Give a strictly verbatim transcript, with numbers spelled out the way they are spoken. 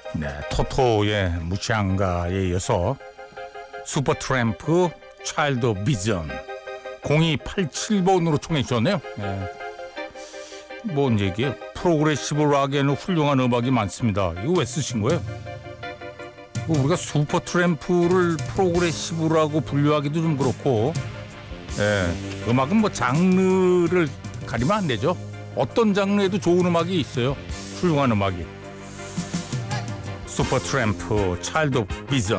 네, 토토의 무시한가에 이어서 슈퍼트램프 차일드 오브 비전 공이팔칠 번으로 청해 주셨네요. 네. 뭔 얘기예요? 프로그레시브 락에는 훌륭한 음악이 많습니다. 이거 왜 쓰신 거예요? 우리가 슈퍼트램프를 프로그레시브라고 분류하기도 좀 그렇고, 예, 음악은 뭐 장르를 가리면 안 되죠. 어떤 장르에도 좋은 음악이 있어요. 훌륭한 음악이. 슈퍼트램프 차일드 오브 비전